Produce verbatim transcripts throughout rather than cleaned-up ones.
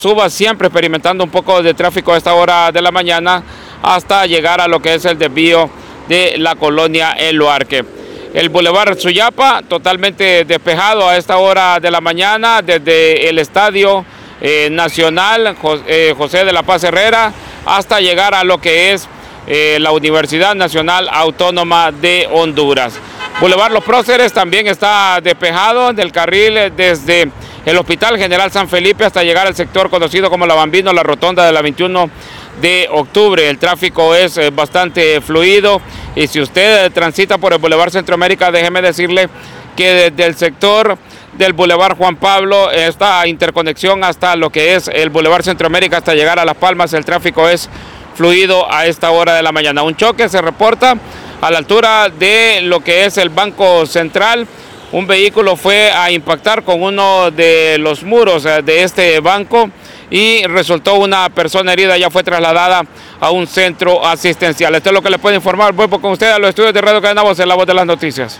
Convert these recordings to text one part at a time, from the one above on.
Suba siempre experimentando un poco de tráfico a esta hora de la mañana hasta llegar a lo que es el desvío de la colonia El Luarque. El Boulevard Suyapa totalmente despejado a esta hora de la mañana desde el Estadio eh, Nacional eh, José de la Paz Herrera hasta llegar a lo que es eh, la Universidad Nacional Autónoma de Honduras. Boulevard Los Próceres también está despejado del carril desde el Hospital General San Felipe hasta llegar al sector conocido como La Bambino, la rotonda de la veintiuno de octubre. El tráfico es bastante fluido y si usted transita por el Boulevard Centroamérica, déjeme decirle que desde el sector del Boulevard Juan Pablo, esta interconexión hasta lo que es el Boulevard Centroamérica hasta llegar a Las Palmas, el tráfico es fluido a esta hora de la mañana. Un choque se reporta a la altura de lo que es el Banco Central. Un vehículo fue a impactar con uno de los muros de este banco y resultó una persona herida, ya fue trasladada a un centro asistencial. Esto es lo que les puedo informar. Vuelvo con ustedes a los estudios de Radio Cadena Voz, en la voz de las noticias.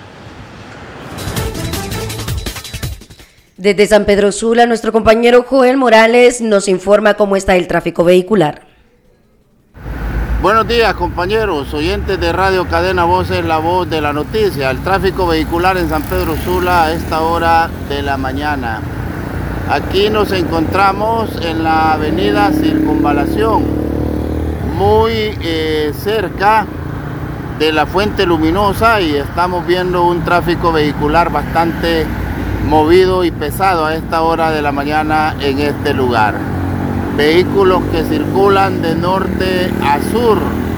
Desde San Pedro Sula, nuestro compañero Joel Morales nos informa cómo está el tráfico vehicular. Buenos días, compañeros, oyentes de Radio Cadena Voz, es la voz de la noticia. El tráfico vehicular en San Pedro Sula a esta hora de la mañana. Aquí nos encontramos en la avenida Circunvalación, muy eh, cerca de la Fuente Luminosa, y estamos viendo un tráfico vehicular bastante movido y pesado a esta hora de la mañana en este lugar. Vehículos que circulan de norte a sur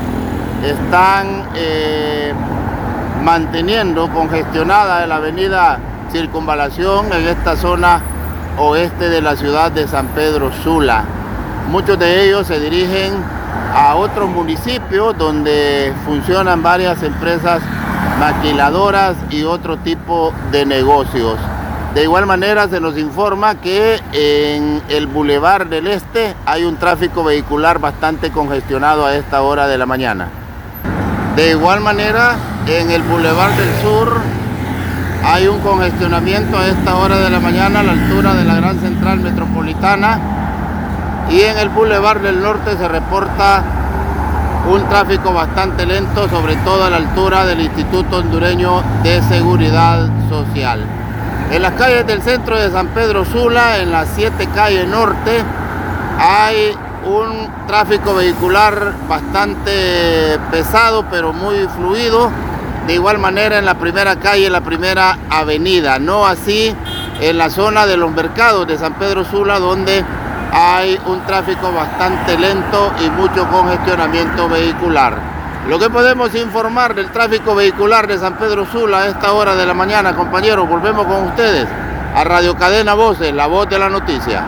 están eh, manteniendo congestionada la avenida Circunvalación en esta zona oeste de la ciudad de San Pedro Sula. Muchos de ellos se dirigen a otros municipios donde funcionan varias empresas maquiladoras y otro tipo de negocios. De igual manera se nos informa que en el Boulevard del Este hay un tráfico vehicular bastante congestionado a esta hora de la mañana. De igual manera en el Boulevard del Sur hay un congestionamiento a esta hora de la mañana a la altura de la Gran Central Metropolitana, y en el Boulevard del Norte se reporta un tráfico bastante lento, sobre todo a la altura del Instituto Hondureño de Seguridad Social. En las calles del centro de San Pedro Sula, en las siete calles norte, hay un tráfico vehicular bastante pesado, pero muy fluido. De igual manera en la primera calle, la primera avenida. No así en la zona de los mercados de San Pedro Sula, donde hay un tráfico bastante lento y mucho congestionamiento vehicular. Lo que podemos informar del tráfico vehicular de San Pedro Sula a esta hora de la mañana, compañeros, volvemos con ustedes a Radio Cadena Voces, la voz de la noticia.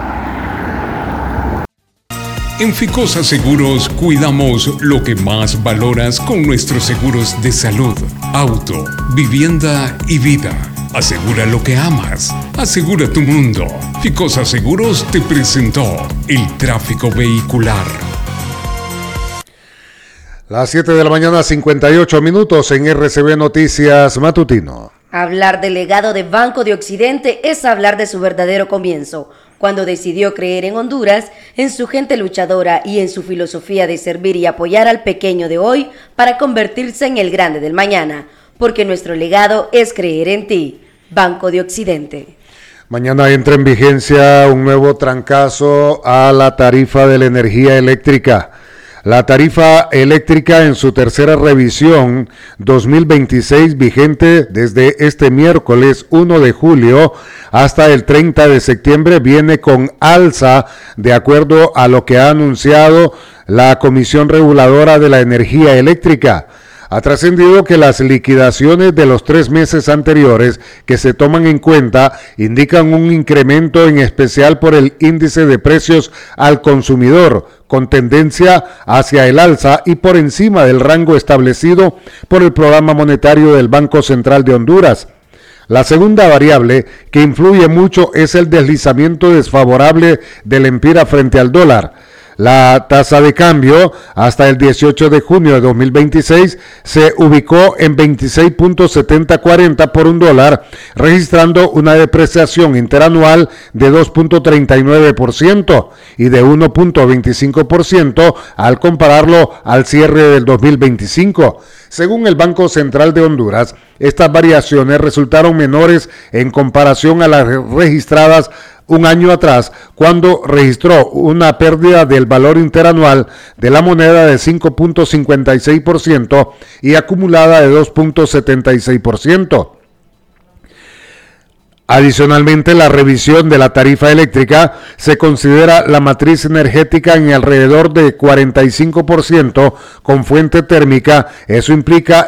En Ficosa Seguros cuidamos lo que más valoras con nuestros seguros de salud, auto, vivienda y vida. Asegura lo que amas, asegura tu mundo. Ficosa Seguros te presentó el tráfico vehicular. Las siete de la mañana, cincuenta y ocho minutos en R C B Noticias Matutino. Hablar del legado de Banco de Occidente es hablar de su verdadero comienzo, cuando decidió creer en Honduras, en su gente luchadora y en su filosofía de servir y apoyar al pequeño de hoy para convertirse en el grande del mañana, porque nuestro legado es creer en ti. Banco de Occidente. Mañana entra en vigencia un nuevo trancazo a la tarifa de la energía eléctrica. La tarifa eléctrica en su tercera revisión dos mil veintiséis, vigente desde este miércoles uno de julio hasta el treinta de septiembre, viene con alza de acuerdo a lo que ha anunciado la Comisión Reguladora de la Energía Eléctrica. Ha trascendido que las liquidaciones de los tres meses anteriores que se toman en cuenta indican un incremento en especial por el índice de precios al consumidor, con tendencia hacia el alza y por encima del rango establecido por el programa monetario del Banco Central de Honduras. La segunda variable que influye mucho es el deslizamiento desfavorable del empira frente al dólar. La tasa de cambio hasta el dieciocho de junio de dos mil veintiséis se ubicó en veintiséis punto setenta cuarenta por un dólar, registrando una depreciación interanual de dos punto treinta y nueve por ciento y de uno punto veinticinco por ciento al compararlo al cierre del dos mil veinticinco. Según el Banco Central de Honduras, estas variaciones resultaron menores en comparación a las registradas un año atrás, cuando registró una pérdida del valor interanual de la moneda de cinco punto cincuenta y seis por ciento y acumulada de dos punto setenta y seis por ciento. Adicionalmente, la revisión de la tarifa eléctrica se considera la matriz energética en alrededor de cuarenta y cinco por ciento con fuente térmica. Eso implica